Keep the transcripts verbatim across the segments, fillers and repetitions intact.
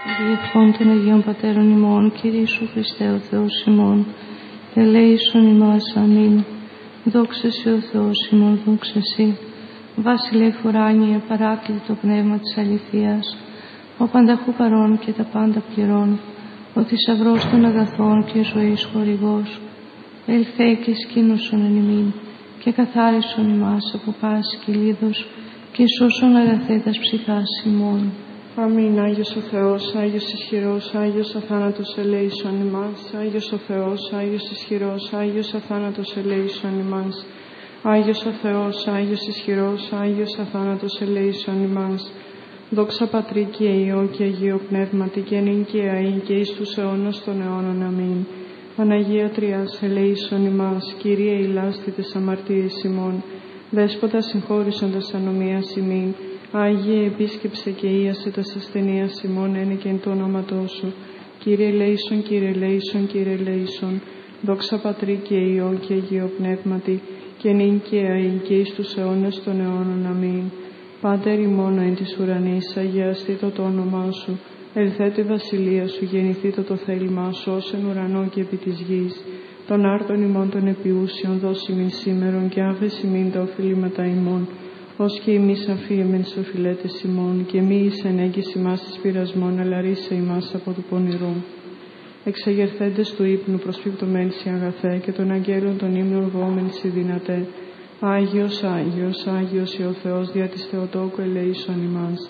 Διευχών των Αγίων Πατέρων ημών, Κύριε Ιησού Χριστέ ο Θεός ημών, ελέησον ημάς. Αμήν. Δόξα Συ ο Θεός ημών, δόξα Συ. Βασιλεύ ουράνιε, παράκλητο πνεύμα της αληθείας, ο πανταχού παρών και τα πάντα πληρών, ο θησαυρός των αγαθών και ζωής χορηγός, ελθέ και σκήνωσον εν ημίν, και καθάρισον ημάς από πάση κυλίδος, και σώσον αγαθέτας ψυχάς ημών. Αμήν. Άγιος ο Θεός, Άγιος ισχυρός, Άγιος αθάνατος ελέησον ημάς. Άγιος ο Θεός, Άγιος ισχυρός, Άγιος αθάνατος ελέησον ημάς. Άγιος ο Θεός, Άγιος ισχυρός, Άγιος αθάνατος ελέησον ημάς. Δόξα Πατρί και Υιό και Αγίο Πνεύματι, και νυν και αεί και εις τους αιώνας των αιώνων. Αμήν. Παναγία Τριάς, ελέησον ημάς. Κύριε ηλάστη τες αμαρτίες ημών. Δέσποτα συγχώρησοντας ανομίας ημίν. Άγιε επίσκεψε και ίασε τας ασθενείας ημών, ένε και εν το όνοματό Σου. Κύριε ελέησον, Κύριε ελέησον, Κύριε ελέησον. Δόξα Πατρί και Υιό και Αγίο Πνεύματι, και νυν και αεί και εις τους αιώνας των αιώνων. Αμήν. Πάτερ ημών εν της ουρανής, αγιαστήτω το όνομά Σου. Ελθέτω η βασιλεία Σου, γεννηθήτω το θέλημά Σου, ως εν ουρανό και επί της γης. Των άρτων ημών των επιούσιων δώσει μην σήμερον, και άφεση μην τα οφειλήματα ημών, ως και εμείς αφίεμεν στους οφειλέτες ημών, και μη εις ενέγγιση ημάς εις πειρασμόν, αλλά ρίσε ημάς από του πονηρού. Εξεγερθέντες του ύπνου προσπιπτωμένοι σοι αγαθέ, και των αγγέλων των ύμνων γόμενοι σοι δυνατέ. Άγιος, Άγιος, Άγιος ο Θεός, δια της Θεοτόκου ελέησον ημάς.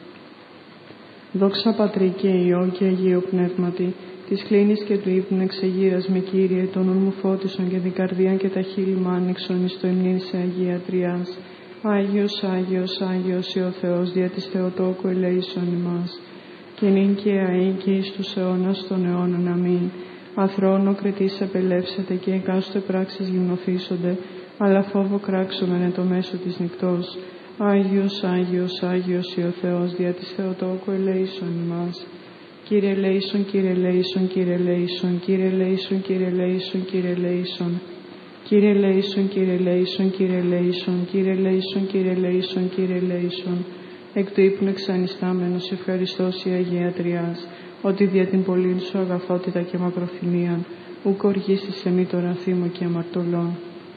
Δόξα Πατρί και Υιό και Αγίο Πνεύματι, της κλίνης και του ύπνου εξεγείρας με, Κύριε, τον νου μου φώτισον και την καρδία και τα χείλη μου άνοιξον εις το υμνήν σε Αγία Τριάς. Άγιος, Άγιος, Άγιος ο Θεός, δια της Θεοτόκου ελέησον ημάς. Και νυν και αεί και εις τους αιώνας των αιώνων. Αμήν. Αθρόνο κριτής απελεύσεται, και εκάστοτε πράξεις γυμνοθήσονται, αλλά φόβο κράξομεν εν το μέσο της νυκτός. Άγιος, Άγιος, Άγιος ο Θεός, δια της Θεοτόκου ελέησον ημάς. Κύριε ελέησον, Κύριε ελέησον, Κύριε ελέησον, Κύριε ελέησον, Κύριε ελέησον, Κύριε ελέησον. Κύριε ελέησον, Κύριε ελέησον, Κύριε ελέησον, Κύριε ελέησον, Κύριε ελέησον, Κύριε ελέησον. Εκ του ύπνου εξανιστάμενος ευχαριστώς η Αγία Τριάς, ότι δια την πολλήν Σου αγαθότητα και μακροθυμίαν, ουκ οργήσεις σε μη τώρα θύμω και αμαρτωλών.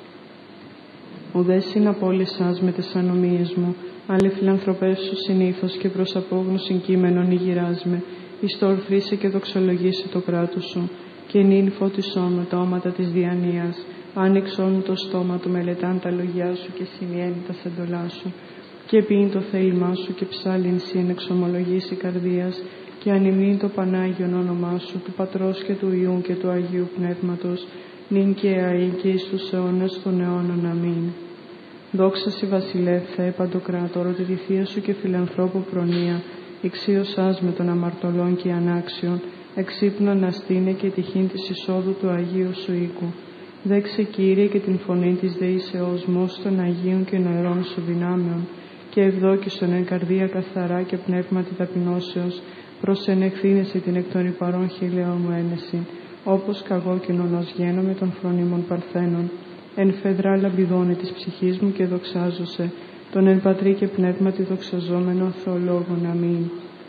Ουδέ συναπόλυσας με τες ανομίες μου, αλλά φιλανθρωπεύσου συνήθως, και προς απόγνωσιν κείμενον ηγυράς με, εις το ορθρήσε και δοξολογήσει το κράτος Σου, και νυν φώτισόν με τα όματα της διανοίας, άνοιξόν μου το στόμα του, μελετάν τα λόγια Σου και σημειώνει τα σεντολά Σου, και ποιήν το θέλημά Σου, και ψάλιν Συ εν εξομολογήσει καρδίας, και ανυμνήν το Πανάγιον όνομά Σου, του Πατρός και του Υιού και του Αγίου Πνεύματος, νυν και αεί και εις τους αιώνας των αιώνων. Αμήν. Δόξα Συ Βασιλεύ Θεέ Παντοκράτορο, ότι τη Θεία Σου και φιλανθρώπου προνοία, εξίωσάς με των αμαρτωλών και ανάξιων, εξύπνων αστήνε και τυχήν της εισόδου του Αγίου Σου οίκου. Δέξε, Κύριε, και την φωνή της δεήσεώς μος των Αγίων και νοερών Σου δυνάμεων, και ευδόκησον εν καρδία καθαρά και πνεύματι ταπεινώσεως, προς ενεχθήνεσαι την εκ των υπαρών χειλαίων μου ένεση, όπως καγώ κοινωνός γένομαι των φρονίμων παρθένων, εν φεδρά λαμπιδώνε της ψυχής μου και δοξάζωσε, τον εν Πατρί και Πνεύματι δοξαζόμενο Θεολόγων. Αμήν.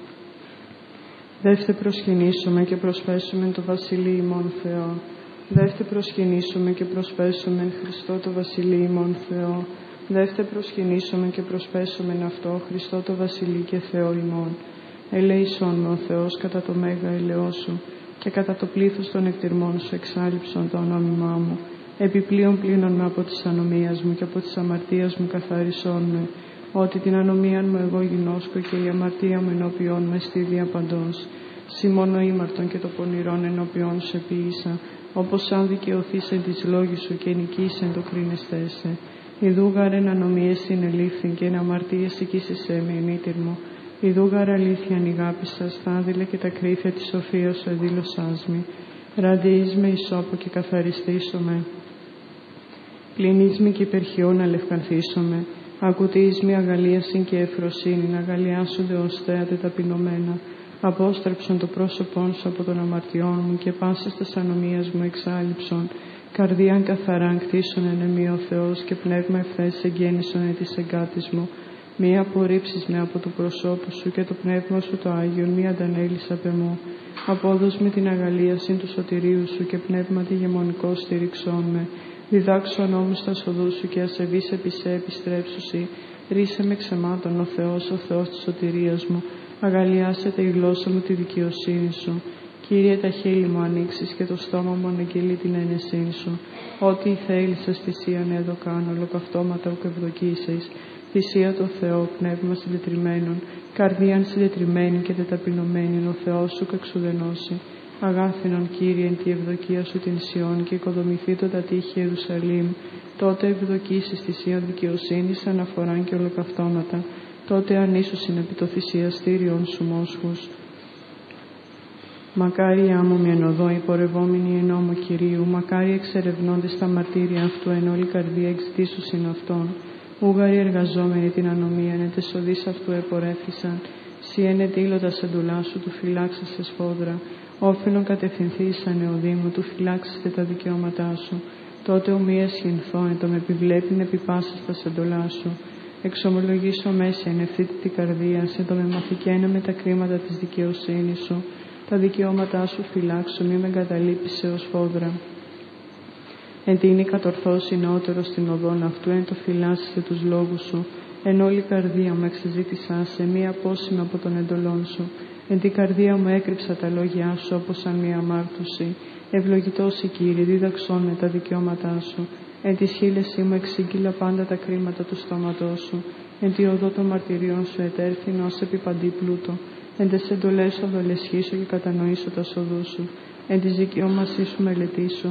Δεύτε προσκυνήσουμε και προσφέσουμε το Βασιλεί ημών Θεό. Δεύτε προσκυνήσουμε και προσφέσουμε Χριστό το Βασιλεί ημών Θεό. Δεύτε προσκυνήσουμε και προσφέσουμε αυτό Χριστό το Βασιλεί και Θεό ημών. Ελέησόν με ο Θεός κατά το μέγα ελαιό Σου, και κατά το πλήθος των εκτιρμών Σου εξάλειψον το ονόμημά μου. Επιπλέον πλύνον με από της ανομίας μου, και από της αμαρτίας μου καθάρισόν με, ότι την ανομίαν μου εγώ γινώσκω, και η αμαρτία μου ενώπιόν με στήδια παντός. Συ μόνο ήμαρτον και το πονηρόν ενώπιόν Σου επίησα, όπως αν δικαιωθείς εν της λόγης Σου και νικήσεν το κρίνεστέσαι. Ιδού γάρεν ανομίες συνελήφθην, και εν αμαρτίες οικήσεσέ με ημίτηρ μου. Ιδού γάρ αλήθειαν ηγάπησα, στα άδειλα και τα κρύφια της σοφίας Σου εδήλωσάς μη. Ραντιείς με ισόπο και καθαριστήσομαι. Πλυνείς με και υπερχιών αλευκανθήσομαι. Ακουτείς με αγαλίασιν και ευφροσύνη, να αγαλιάσονται ως θέατε ταπεινωμένα. Απόστρεψον το πρόσωπόν Σου από των αμαρτιών μου, και πάσης τας ανομίας μου εξάλειψον. Καρδίαν καθαράν κτίσον εν εμεί ο Θεός, και πνεύμα ευθές εγγέννησον εν της εγκάτης μου. Μη απορρίψεις με από του προσώπου σου και το πνεύμα σου το Άγιον μη αντανέλεις απ' εμού. Απόδος με την αγαλίαση του σωτηρίου σου και πνεύματι γεμονικό στηριξών με. Διδάξω νόμους στα σοδού σου και ασεβείς επί σε επιστρέψουσι. Ρίσε με ξεμάτων ο Θεός, ο Θεός της σωτηρίας μου. Αγαλιάσετε η γλώσσα μου τη δικαιοσύνη σου. Κύριε, τα χείλη μου ανοίξεις και το στόμα μου αναγγελεί την ένεσή σου. Ό,τι θέλησες θυσίαν εδώ κάνω, ολοκαυτώματα ουκ ευδοκίσεως. Θυσία το Θεό, πνεύμα συντετριμένων, καρδίαν συντετριμένη και τεταπεινωμένη, ο Θεός σου κεξουδενώσει. Αγάθινον, Κύριε, εν τη ευδοκία σου την Σιών και οικοδομηθεί το τα τείχη Ιερουσαλήμ. Τότε ευδοκίσεις θυσίαν δικαιοσύνης, αναφοράν και ολοκαυτώματα. Τότε ανίσουσιν επί το θυσιαστήριον σου μόσχους. Μακάρι άμμομοι εν οδό, υπορευόμενοι εν νόμο Κυρίου, μακάρι εξερευνώντες τα μαρτύρια αυτού, εν όλη καρδία εξητήσουσιν αυτόν. Ούγαροι εργαζόμενοι την ανομία, εν τες οδείς αυτού επορεύθησαν. Σι εν ετήλωτα εντολά σου, του φυλάξεις σε σφόδρα. Όφελον κατευθυνθήσαν εωδή μου, του φυλάξιστε τα δικαιώματά σου. Τότε ομοία ασχυνθώ, εν το με επιβλέπειν επί πάσας τα σεντολά σου. Εξομολογήσω μέσα εν ευθύτη την καρδία, σε το με μαθηκένα με τα κρίματα της δικαιοσύνης σου. Τα δικαιώματά σου φυλάξω, μη με εγκαταλείπεις έως φόδρα. Εν τίνη κατορθώσει νεότερο στην οδόν αυτού, εν το φυλάσσετε τους λόγους σου. Εν όλη καρδία μου εξεζήτησά σε, μη απόσημα από τον εντολών σου. Εν την καρδία μου έκρυψα τα λόγια σου, όπως σαν μία αμάρτουση. Ευλογητός η Κύριε, δίδαξόν με τα δικαιώματά σου. Εν τη χείλεσή μου εξήγηλα πάντα τα κρίματα του στόματός σου. Εν τη οδό των μαρτυριών σου ετέρθην ως επί παντή πλούτο. Εν τες εντολές σου αδολεσχήσω και κατανοήσω τα σοδού σου. Εν της δικαιώμασή σου μελετήσω.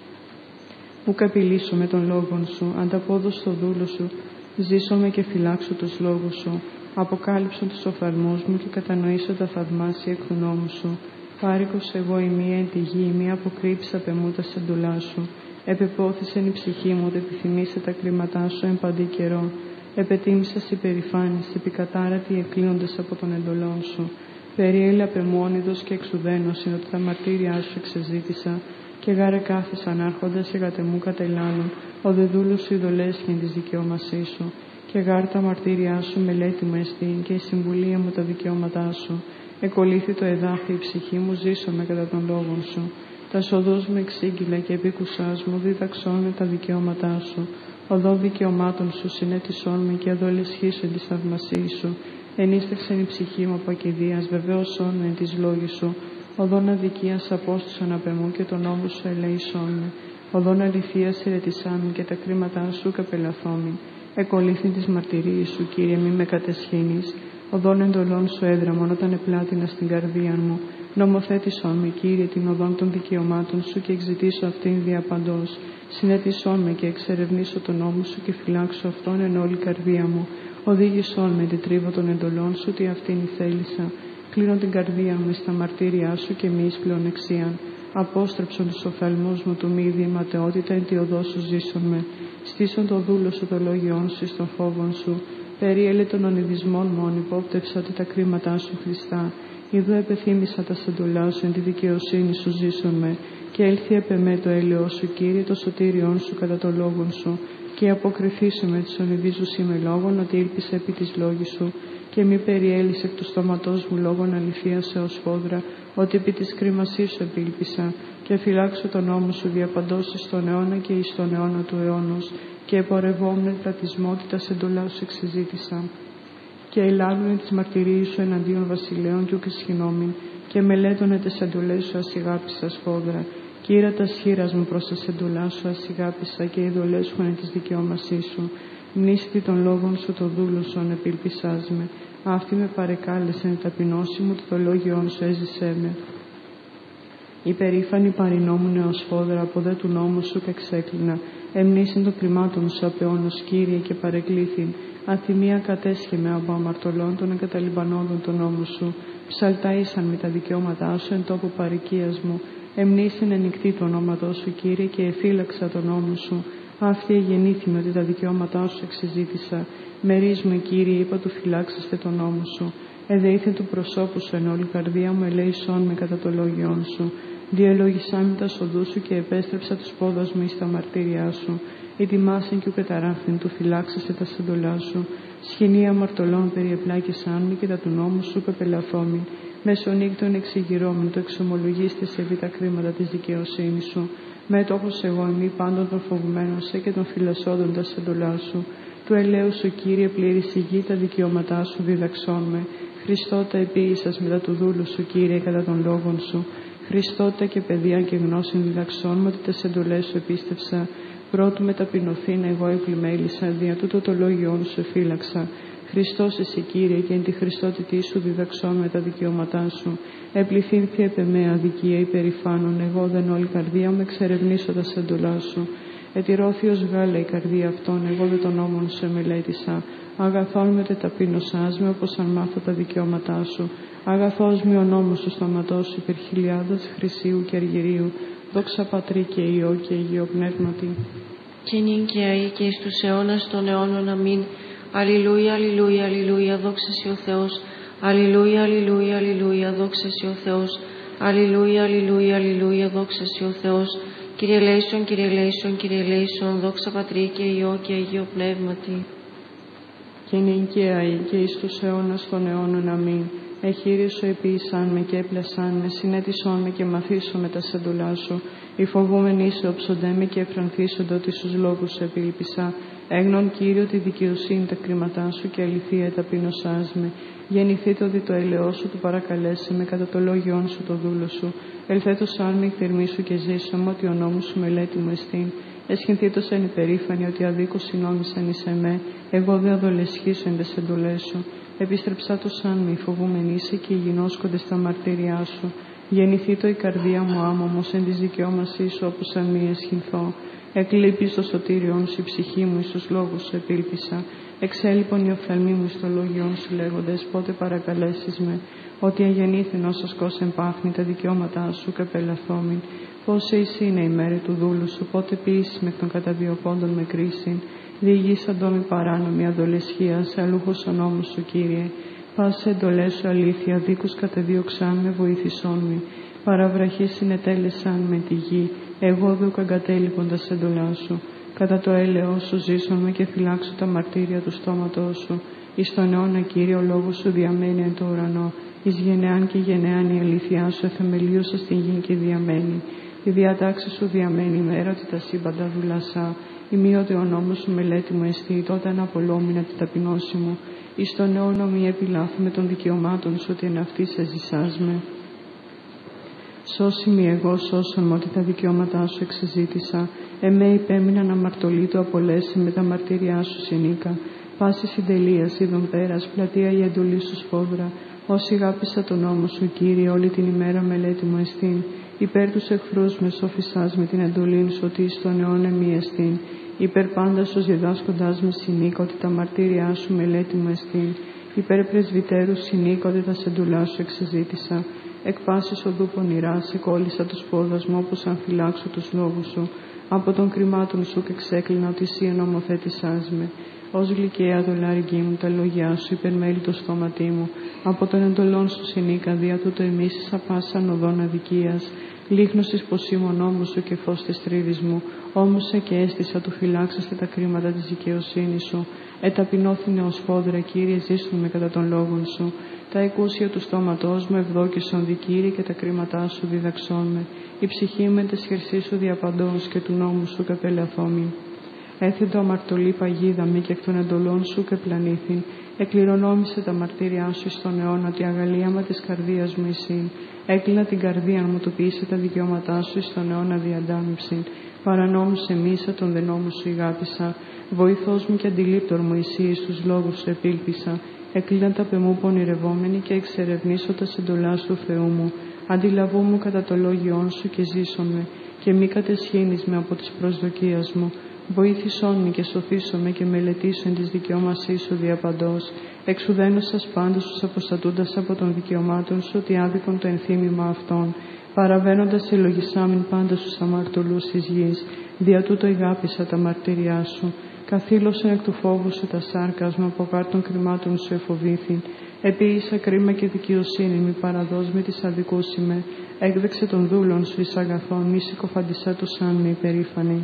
Ουκ απειλήσω με τον λόγον σου, ανταπόδω στο δούλο σου. Ζήσομαι και φυλάξω τους λόγους σου. Αποκάλυψω τους οφθαλμούς μου και κατανοήσω τα θαυμάσια εκ του νόμου σου. Πάρικος εγώ η μία εν τη γη, η μία αποκρύψα απ' εμού τα σεντουλά σου. Επεπόθησεν η ψυχή μου, ότι επιθυμήσε τα κρίματά σου εν παντή καιρό. Επετίμησας υπερηφάνης, επικατάρατη εκλείοντες από τον εντολόν σου. Περιέλα απ' εμού όνειδος και εξουδένωσιν, ότι τα μαρτύρια σου εξεζήτησα. Και γάρε κάθισαν άρχοντας και κατεμού κατελάλουν, ο δε δούλος σου ειδολέσχεν της δικαιώμασή σου. Και γάρ τα μαρτύρια σου μελέτη μου εστίν και η συμβουλία μου τα δικαιώματά σου. Εκολύθη το εδάφη η ψυχή μου, ζήσομαι κατά των λόγων σου. Τα σοδούς μου εξήγηλα και επίκουσάς μου, δίδαξόν τα δικαιώματά σου. Οδό δικαιωμάτων σου συνέτησόν με και αδολεσχήσω τη θαυμασή σου. Ενίστεξεν η ψυχή μου από ακηδίας, βεβαίωσόν με της λόγη σου. Οδόν αδικίας απόστουσαν απ' εμού και τον νόμο σου ελέησόν με. Οδόν αληθείας ηρετισάμιν και τα κρίματά σου καπελαθόμην. Εκολύθην της μαρτυρίας σου, Κύριε, μη με κατεσχύνεις. Οδόν εντολών σου έδραμον όταν επλάτηνα στην καρδία μου. Νομοθέτησόν με, Κύριε, την οδόν των δικαιωμάτων σου και εξητήσω αυτήν διαπαντός. Συνέτησόν με και εξερευνήσω τον νόμο σου και φυλάξω αυτόν εν όλη καρδία μου. Οδήγησόν με τη τρίβο των εντολών σου, τι αυτήν η θέλησα. Κλείνω την καρδία μου στα μαρτύρια σου και μη εις πλεονεξίαν. Απόστρεψον τους οφθαλμούς μου του μη διηματεότητα εν τη οδό σου ζήσον με. Στήσον το δούλο σου το λόγιόν σου εις των φόβων σου. Περιέλε των ονειδισμών μου ανυπόπτευσα ότι τα κρίματά σου Χριστά. Ιδού επεθύμησα τα σεντουλά σου εν τη δικαιοσύνη σου ζήσον με. Και έλθει επ' εμέ το έλεό σου, Κύριε, το σωτήριόν σου κατά το λόγον σου. Και αποκριθήσου με τις ονειδίζους είμαι λόγων ότι ήλπισε επί της λόγης σου. Και μη περιέλυσε εκ του στόματός μου λόγων αληθείας έως φόδρα, ότι επί της κρίμασής σου επήλπισα. Και φυλάξω τον νόμο σου διαπαντός εις τον αιώνα και εις τον αιώνα του αιώνος. Και επορευόμουν πρατισμότητα σε εντολά σου εξεζήτησα. Και ελάβουν τις μαρτυρίες σου εναντίον βασιλέων και ουκ ισχυνόμην. Και μελέτωνε τις εντολές σου ασιγάπησα σφόδρα. Και ήρα τα σχήρας μου προς τις εντολάς σου ασιγάπησα και οι ειδολές σου είναι της δικαιώμασής σου. Μνήστη των λόγων σου το δούλο σου επίλπισάς με. Αυτή με παρεκάλεσεν ταπεινώση μου, το λόγιόν σου έζησέ με. Υπερήφανη παρεινόμουν έως φόδρα, από δε του νόμου σου και εξέκλεινα. Εμνήσιν των κρυμάτων σου απεώνος, Κύριε, και παρεκλήθην. Αθυμία κατέσχε από αμαρτωλών των εγκαταλειπανόντων των νόμου σου. Ψαλταΐσαν με τα δικαιώματά σου εν τόπο παροικίας μου. Εμνήσιν ενικτή το ονόματό σου, Κύριε, και εφύλαξα τον νόμο σου. Αυτή εγεννήθη ότι τα δικαιώματά σου εξεζήτησα. Μερίζ μου, Κύριε, είπα του φυλάξεστε τον νόμο σου. Εδεήθη του προσώπου σου εν όλη καρδία μου, ελέησόν με κατά το λόγιόν σου. Διαλογισάμι τα σοδού σου και επέστρεψα τους πόδας μου εις τα μαρτύριά σου. Ετοιμάσιν και ουκεταράχθην του φυλάξασε τα σεντολά σου. Σχοινή αμαρτωλών περιεπλάκησάν μη και τα του νόμου σου πεπελαθόμην. Μεσονύκτων εξηγηρώμην το εξομολογίστης επί τα κρίματα της δικαιοσύνης σου. Μέτοχος εγώ εμεί πάντων των φοβουμένων σε και των φυλασσόντων τα σεντολά σου. Του ελέου σου, Κύριε, πλήρης η γη, τα δικαιώματά σου διδαξών με. Χριστότα επίησας μετά του δούλου σου, Κύριε, κατά των λόγων σου. Χριστότα και παιδεία και γνώσιν διδαξών με ότι τες εντολές σου επίστευσα. Πρώτου με ταπεινωθήν εγώ επλημέλησα, δια τούτο το λόγιόν σου εφύλαξα. Χριστός εσύ, Κύριε, και εν τη Χριστότητή σου διδαξών με τα δικαιώματά σου. Επληθύνθη επ' εμέ αδικία υπερηφάνων, εγώ δεν όλη καρδία μου εξερευνήσω τα σεντολά σου. Ετηρώθη ως γάλα η καρδία αυτών, εγώ δε των νόμων σου εμελέτησα. Αγαθόν με τε ταπείνωσάς με, όπως αν μάθω τα δικαιώματά σου. Αγαθός μη ο νόμος σου σταματός σου υπερ χιλιάδας χρυσίου και αργυρίου. Δόξα Πατρί και Υιό και Αγίο Πνεύματι. Και νυν και αεί και εις τους αιώνας των αιώνων. Αμήν. Αλληλούια, αλληλούια, αλληλούια, δόξα σοι ο Θεός. Αλληλούια, αλληλούια, αλληλούια, δόξα σοι ο Θεός. Αλληλούια, αλληλούια, αλληλούια, δόξα σοι ο Θεός. Κύριε ελέησον, Κύριε ελέησον, Κύριε ελέησον, δόξα Πατρί και Υιό και Αγίο Πνεύματι. Και νυν και αεί και εις τους αιώνας των αιώνων. Αμήν. Εχείρισο επίησαν με και έπλασαν με, συνέτησον με και μαθήσω με τα σεντολά σου. Οι φοβούμενοι σε όψονται με και εφρανθίσονται ότι στους λόγους σου επίλπισα. Έγνον, Κύριο, τη δικαιοσύνη τα κρίματά σου και αληθεία ταπείνωσάς με. Γεννηθεί το δι το έλεό σου, του παρακαλέσε με κατά το λόγιόν σου το δούλο σου. Ελθέτως αν με θερμή σου και ζήσαμε ότι ο νόμος σου μελέτη μου εστίν. Εσχυνθήτως εν υπερήφανη ότι αδίκως συνόμισαν εις εμέ, εγώ δε αδολεσχήσω εν τες εντολές σου. Επίστρεψά το σαν μη φοβούμενη είσαι και γινώσκονται στα μαρτύριά σου. Γεννηθεί το η καρδία μου άμωμος εν της δικαιώμασή σου όπως αν μη εσχυνθώ. Εκλείπει στο σωτήριον σου η ψυχή μου εις τους λόγους σου επίλπισα. Εξέλιπον η οφθαλμή μου στο λόγιον σου λέγοντες πότε παρακαλέσεις με. Ότι αγεννήθην ως ασκός εμπάχνη τα δικαιώματά σου καπελαθόμην. Πόσε εις είναι η μέρη του δούλου σου, πότε ποιήσεις με των καταδιωκόντων με κρίσιν. Διηγήσαν το μη παράνομη αδολεσχία, σε αλούχος ο νόμος σου, Κύριε. Πάσε εντολές σου αλήθεια, δίκους κατεδίωξαν με, βοήθησόν μη. Παραβραχή συνετέλεσαν με τη γη, εγώ δούκ αγκατέλειποντας εντολά σου. Κατά το έλεος σου ζήσον με και φυλάξω τα μαρτύρια του στόματός σου. Εις τον αιώνα, Κύριε, ο λόγος σου διαμένει εν το ουρανό. Εις γενεάν και γενεάν η αλήθειά σου εθεμελίωσα στην γη και διαμένει. Η διατάξη σου διαμένει μέρα ότι τα σύμπαντα δουλασά. Ημίωτε ο νόμος σου μελέτη μου εστί, τότε αναπολόμηνα την ταπεινώση μου. Εις τον αιώνα μη επιλάθουμε των δικαιωμάτων σου, ότι εν αυτή σε ζησάς με. Σώσι μη εγώ, σώσον μου ότι τα δικαιώματά σου εξεζήτησα. Εμέ υπέμειναν αμαρτωλή του απολέσει με τα μαρτύριά σου συνήκα. Πάση συντελείας είδων πέρας, πλατεία η εντολή σου σφόδρα. Όσοι αγάπησα τον νόμο σου, Κύριε, όλη την ημέρα μελέτη μου εστίν. Υπέρ τους εχθρούς με σοφισάς με την εντολήν σου, ότι εις τον αιώνα μη εστίν. Υπέρ πάντα σου διδάσκοντάς με συνήκα, ότι τα μαρτύριά σου μελέτη μου εστίν. Υπέρ πρεσβυτέρου συνήκα, ότι τα σεντουλά σου εξεζήτησα. Εκ πάσης οδού πονηρά, σε κόλλησα τους πόδας μου, όπως αν φυλάξω τους λόγους σου. Από των κρυμάτων σου και ξέκλεινα, ότι εσύ ενομοθέτησάς με. Ως γλυκαία δολάριγγί μου τα λόγια σου, υπερμέλει το στόματί μου. Από των εντολών σου συνήκα, δια τούτο εμείς απάσαν οδόν αδικίας. Λίχνωσης πως είμαι ο νόμος σου και φως της τρίδης μου. Όμωσα και αίσθησα του φυλάξαστε τα κρίματα της δικαιοσύνης σου. Εταπεινώθηνε ως φόδρα, Κύριε, ζήσουν με κατά των λόγων σου. Τα εκούσια του στόματός μου ευδόκησον δι, Κύριε, και τα κρίματά σου διδαξών με. Η ψυχή με τες χερσί σου διαπαντός και του νόμου σου καπελαθόμη. Έθιντο αμαρτωλή παγίδα μη και εκ των εντολών σου και πλανήθην. Εκληρονόμησε τα μαρτύριά σου στον αιώνα, ότι αγαλίαμα της καρδίας μου εισήν. Έκλεινα την καρδία μου, του ποιήσε τα δικαιώματά σου στον αιώνα διαντάμυψην. Παρανόμουσε μίσα τον δε νόμου σου ηγάπησα. Βοηθός μου και αντιλήπτορ μου εσύ στους λόγους σου επίλπισα. Έκλεινα τα πεμού πονηρευόμενοι και εξερευνήσω τα συντολάς του Θεού μου. Αντιλαβού μου κατά το λόγιόν σου και ζήσον με, και μη κατεσχύνεις με από τις προσδοκίες μου. Βοήθησόν με και σωθήσον με και μελετήσον της δικαιώμασής σου διαπαντός. Εξουδένωσας πάντως τους αποστατούντας από των δικαιωμάτων σου, ότι άδικον το ενθύμημα αυτών. Παραβαίνοντας ελογισάμιν πάντα στους αμαρτωλούς της γης. Δια τούτο ηγάπησα τα μαρτύριά σου. Καθήλωσαν εκ του φόβου σου τα σάρκας μου, από κάρ των κρυμάτων σου εφοβήθην. Επίησα κρίμα και δικαιοσύνη μη παραδός με της αδικούσιμε. Έκδεξε των δούλων σου εις αγαθών, μη συκοφαντισά τους σαν με υπερήφανη.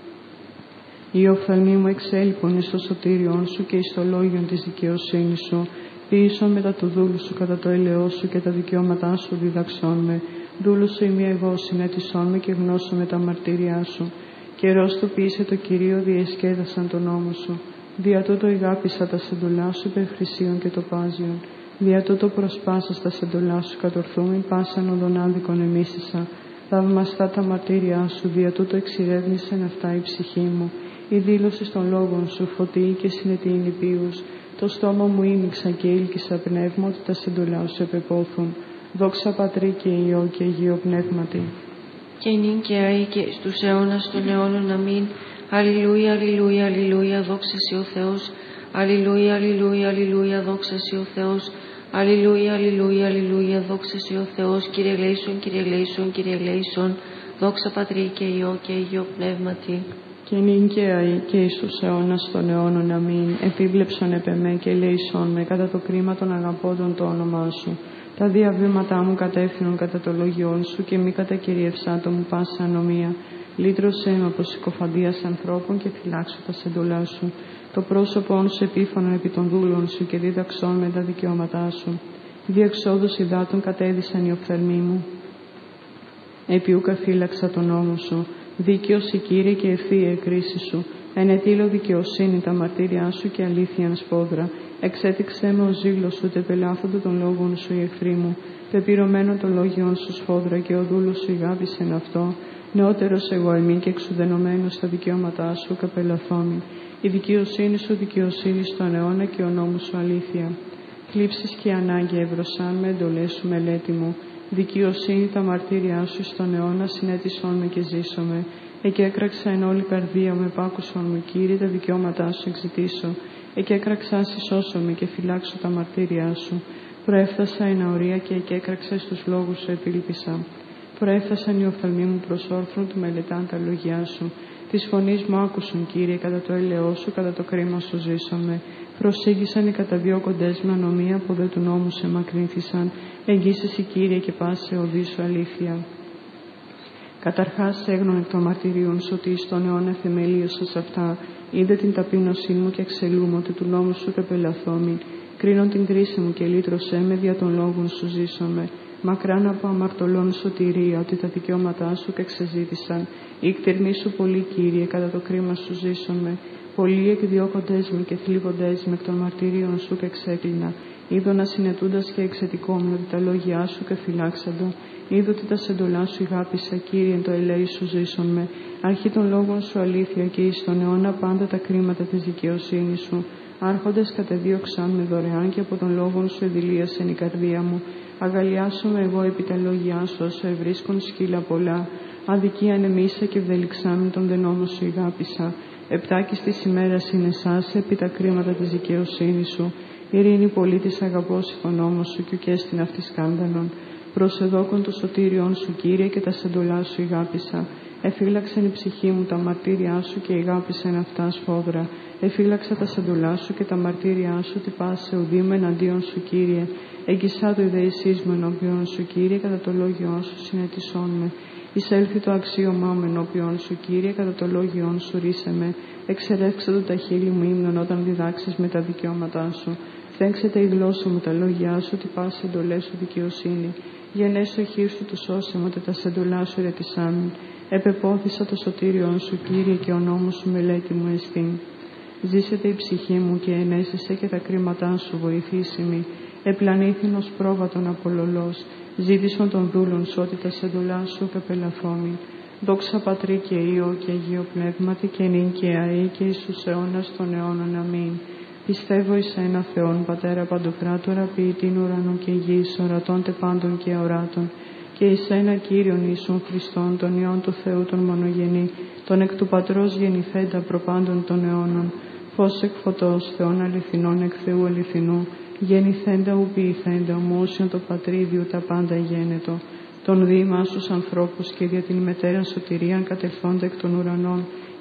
Οι οφθαλμοί μου εξέλιπον εις το σωτήριον σου και εις το λόγιον της δικαιοσύνης σου. Ποιήσον μετά του δούλου σου κατά το έλεό σου και τα δικαιώματά σου διδαξών με. Δούλου σου ημί εγώ συνέτησόν με και γνώσω με τα μαρτύριά σου. Καιρός του ποιήσε το Κυρίο διεσκέδασαν τον νόμο σου. Δια τούτο ηγάπησα τα σεντολά σου υπερ χρυσίων και τοπάζιων. Δια τούτο προσπάσα στα σεντολά σου κατορθούμην πάσαν οδον άδικον εμίσησα. Θαυμαστά τα μαρτύριά σου, δια τούτο εξηρεύνησεν αυτά η ψυχή μου. Η δήλωση των λόγων σου φωτίη και συνετή υπείους. Το στόμα μου ήμιξα και ήλκησα πνεύμα ότι τα σεντολά σου επεπόθουν. Δόξα Πατρί και Υιό και Αγίο Πνεύματι. Και νυν και αεί και στους αιώνας των αιώνων. Αμήν. Αλληλούια, αλληλούια, αλληλούια, δόξα σοι ο Θεός. Αλληλούια, αλληλούια, αλληλούια, δόξα σοι ο Θεός. Αλληλούια, αλληλούια, αλληλούια, δόξα σοι ο Θεός. Κύριε ελέησον, Κύριε ελέησον, Κύριε ελέησον. Δόξα Πατρί και Υιό και Αγίο Πνεύματι. Και νυν και αεί και εις τους αιώνας των αιώνων. Αμήν. Επίβλεψον επ' εμέ και ελέησον με κατά το κρίμα των αγαπώντων το όνομά σου. Τα διαβήματά μου κατεύθυνον κατά το λόγιόν σου και μη κατακυριευσά το μου πάσα ανομία. Λύτρωσέ με από συκοφαντίας ανθρώπων και φυλάξω τα σεντολά σου. Το πρόσωπόν σου επίφανον επί των δούλων σου και δίδαξόν με τα δικαιώματά σου. Διεξόδους υδάτων κατέδυσαν οι οφθαλμοί μου. Επιούκα φύλαξα τον νόμο σου. Δίκαιος η Κύριε και ευθεία η κρίση σου. Ενετήλω δικαιοσύνη τα μαρτύριά σου και αλήθειαν σπόδρα. Εξέτηξέ με ο ζήλος σου, τεπελάθοντο των λόγων σου οι εχθροί μου. Πεπυρωμένο το λόγιον σου σφόδρα και ο δούλος σου ηγάπησεν αυτό. Νεότερος εγώ εμεί και εξουδενωμένος στα δικαιώματά σου καπελαθόμη. Η δικαιοσύνη σου δικαιοσύνη στον αιώνα και ο νόμος σου αλήθεια. Κλήψεις και ανάγκη ευρωσάν με εντολές σου μελέτη μου. Δικαιοσύνη τα μαρτύριά σου στον αιώνα συνέτησόν με και ζήσομαι. Εκέκραξα εν όλη καρδία μου επάκουσον μου Κύριε τα δικαιώματά σου εξητήσω. Εκέκραξα συσώσομαι και φυλάξω τα μαρτύριά σου. Προέφθασα εν αορία και εκέκραξα στους λόγους σου επίλπισα. Προέφθασαν οι οφθαλμοί μου προς όρθρον του μελετάν τα λόγια σου. Της φωνής μου άκουσον Κύριε κατά το έλεό σου, κατά το κρίμα σου ζήσομαι. Προσήγησαν οι καταδιώκοντες με ανομία που δε του νόμου σε μακρύνθησαν. Εγγύσεσαι Κύριε και πάσε οδή σου αλήθεια. Καταρχάς έγνων εκ των μαρτυρίων σου ότι στον αιώνα θεμελίωσες αυτά. Είδε την ταπείνωσή μου και εξελούμαι ότι του νόμου σου πεπελαθόμη. Κρίνον την κρίση μου και λύτρωσέ με δια των λόγων σου ζήσομαι. Μακράν από αμαρτωλών σωτηρία ότι τα δικαιώματά σου και εξεζήτησαν. Η κτηρμή σου πολύ Κύριε κατά το κρίμα σου ζήσομαι. Πολλοί εκδιώκοντές με και θλίβοντές με εκ των μαρτυρίων σου και εξέκλεινα. Είδω να συνετούντας και εξαιτικόμουν ότι τα λόγια σου και φυλάξαντο. Είδω ότι τα σεντολά σου ηγάπησα Κύριε εν το ελέη σου ζήσομαι. Αρχή των λόγων σου αλήθεια και εις τον αιώνα πάντα τα κρίματα της δικαιοσύνης σου. Άρχοντες κατεδίωξαν με δωρεάν και από τον λόγων σου εδηλίασεν η καρδία μου. Αγαλιάσομαι εγώ επί τα λόγια σου όσο ευρίσκουν σκύλα πολλά. Αδικία ανεμίσα και ευδελιξάμιν τον δενόμο σου ηγάπησα. Επτάκης της ημέρας είναι εσάς επί τα κρίματα της δικαιοσύνης σου. Ειρήνη πολίτης αγαπώσει τον νόμο σου και ουκέστην αυτή σκάνδαλον. Προσεδόκον το σωτήριον σου Κύριε και τα σεντολά σου ηγάπησα. Εφύλαξεν η ψυχή μου τα μαρτύριά σου και ηγάπησεν αυτά σφόδρα. Εφύλαξα τα σεντολά σου και τα μαρτύριά σου τι πάσε ουδήμε εναντίον σου Κύριε. Εγκυσά το ιδεησής μου ενώπιον σου Κύριε κατά το λόγιόν σου συνετισόν με. Εισέλθει το αξίωμά μου ενώπιον σου Κύριε κατά το λόγιόν σου ρίσε με. Εξερεύξε το τα χείλη μου ύμνον όταν διδάξεις με τα δικαιώματά σου. Θέξετε η γλώσσα μου τα λόγια σου τι πάσε εντολές σου δικαιοσύνη. Γενέσω χείρ σου του σώσε μου τα σεντολά σου ερετησάμιν. Επεπόθησα το σωτήριον σου Κύριε και ο νόμος σου μελέτη μου εστίν. Ζήσετε η ψυχή μου και ενέσεσαι και τα κρίματά σου βοηθήσιμη. Επλανήθην ως πρόβατον απολολός. Ζήτησον των δούλων σου ότι τα σεντολά σου καπελαθόμη. Δόξα Πατρί και Υιό και Αγίο Πνεύματι και νυν και αεί και εις τους αιώνας των αιώνων. Αμήν. Πιστεύω εις ένα Θεόν Πατέρα Παντοκράτορα ποιητήν ουρανών και γης, ορατών τε πάντων και αοράτων, και εις ένα Κύριον Ιησούν Χριστόν, τον Υιόν του Θεού τον μονογενή, τον εκ του Πατρός γεννηθέντα προπάντων των αιώνων, φως εκ φωτός, Θεόν αληθινών εκ Θεού αληθινού, γεννηθέντα ου ποιηθέντα, ομόσιον το Πατρίδιου τα πάντα γένετο, τον δήμα στους ανθρώπους και δια την μετέραν σωτηρίαν κατελθόντα εκ των ουρανών,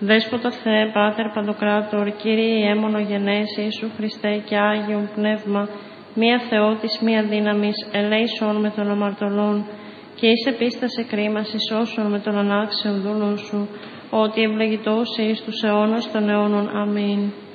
Δέσποτα Θεέ, Πάτερ Παντοκράτορ, Κύριε Ιέμονο Γενές, Ιησού Χριστέ και Άγιον Πνεύμα, μία Θεότης, μία δύναμης, ελέησον με των αμαρτωλών, και εις επίστασε κρίμας εις όσων με τον ανάξιον δούλον σου, ότι ευλογητός εις τους αιώνας των αιώνων. Αμήν.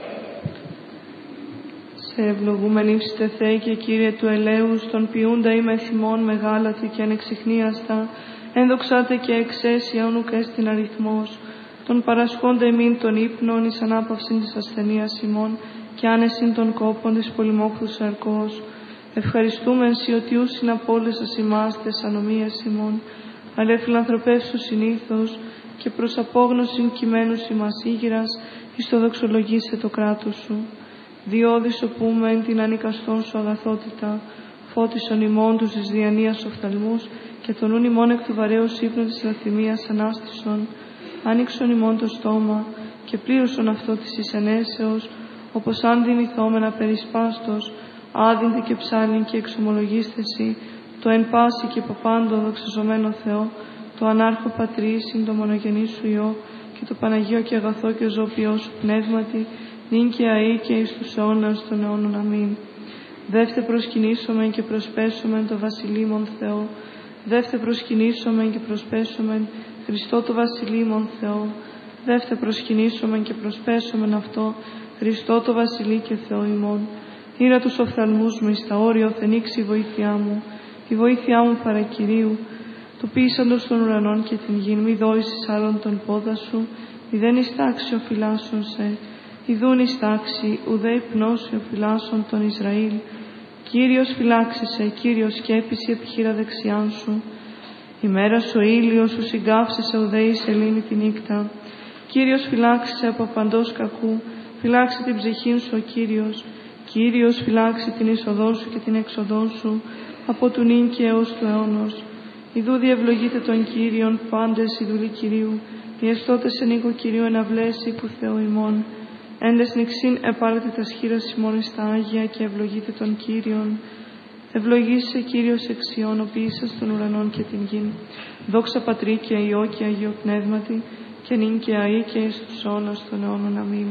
Σε ευλογούμεν ύψιστε Θεέ και Κύριε του ελέους, τον ποιούντα είμαι θυμών μεγάλατη και ανεξιχνίαστα, ένδοξάτε και εξαίσια ονουκ έστιν αριθμός, τον παρασχόντα ημίν των ύπνων εις ανάπαυσιν της ασθενείας ημών και άνεσιν των κόπων της πολυμόχθου σαρκός. Ευχαριστούμεν σοι ότι ούσιν απόλυσας ημάς τες ανομίες ημών, αλλά φιλανθρωπεύσου συνήθως και προς απόγνωσιν κειμένους ημάς ήγηρας, εις το δοξολογήσε το κράτος σου. Διώδης οπούμεν την ανικαστόν σου αγαθότητα, φώτισον ημών τους εις διανοίας οφθαλμούς και τον ούν ημών εκ του βαρέως ύπνου της λαθυμίας ανάστησον. Άνοιξον ημών το στόμα και πλήρωσον αυτό της εις ενέσεως, όπως αν δημηθόμενα περισπάστος, άδυντε και ψάλιν και εξομολογίστεση, το εν πάση και παπάντο δοξαζομένο Θεό, το ανάρχο Πατρί, συν το μονογενή σου Υιό, και το Παναγίο και αγαθό και ζωοποιό σου πνεύματι, νυν και αεί και εις τους αιώνας των αιώνων. Αμήν. Δεύτε προσκυνήσομεν και προσπέσομεν το βασιλείμον Θεό, δεύτε προσκυνήσομεν και προσπέσομεν Χριστό το βασιλείμον Θεό, δεύτε προσκυνήσομεν και προσπέσομεν αυτό, Χριστό το βασιλεί και Θεό ημών. Ήρα τους οφθαλμούς μου εις τα όρια οθενήξει η βοήθειά μου, η βοήθειά μου παρακυρίου, του ποιήσαντος των ουρανών και την γην, μη δόησης άλλον τον πόδα σου, μηδέν εις τάξη οφειλάσσον σε, ιδούν εις τάξη, ουδέ υπνώσει οφειλάσσον τον Ισραήλ. Κύριος φυλάξεσαι, Κύριος σκέπησε επιχείρα δεξιάν σου. Ημέρα σου ο ήλιος σου συγκάψεσαι, ουδέ η σελήνη τη νύχτα. Κύριος φυλάξεσαι από παντός κακού, φυλάξε την ψυχήν σου ο Κύριος. Κύριος φυλάξει την είσοδό σου και την έξοδό σου, από του νυν και έως του αιώνος. Ιδού διευλογείτε τον Κύριον πάντες ιδουλή Κυρίου, διεστώτες εν οίκο Κυρίου εναυλές οίκου Θεού ημών. Έντες νυξήν επάρετε τα σχήρας ημών εις τα Άγια και ευλογείτε τον Κύριον. Ευλογήσε Κύριος εξιών, ο ποιήσας των ουρανών και την γην. Δόξα Πατρί και Υιό και Αγίο Πνεύματι, και νυν και αεί και εις τους αιώνας των αιώνων. Αμήν.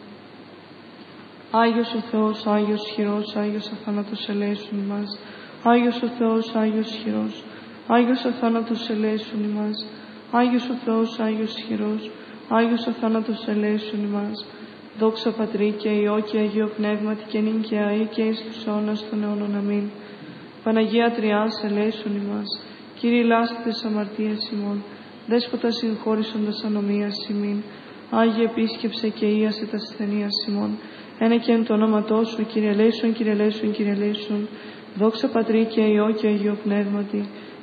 Άγιος ο Θεός, Άγιος χειρός, Άγιος αθάνατος ελέησον ημάς. Άγιος ο Θεός, Άγιος χειρός, Άγιος αθάνατος ελέησον ημάς. Άγιος ο Θεός, Άγιος χειρός, Άγιος αθάνατος ελέησον ημάς. Δόξα Πατρί και Υιό και Αγίο Πνεύματι, και νυν και αεί και εις τους αιώνας των αιώνων. Αμήν. Παναγία Τριάς, ελέησον ημάς. Κύριε λάστε τες αμαρτίες ημών, Δέσποτα συγχώρησον τας ανομίας ημίν. Άγιε επίσκεψε και ίασε τας ασθενείας ημών. Ένα και εν το όνοματό σου, Κύριε ελέησον, Κύριε ελέησον, Κύριε ελέησον. Δόξα Πατρί και Υιό και Αγίο Πνεύματι,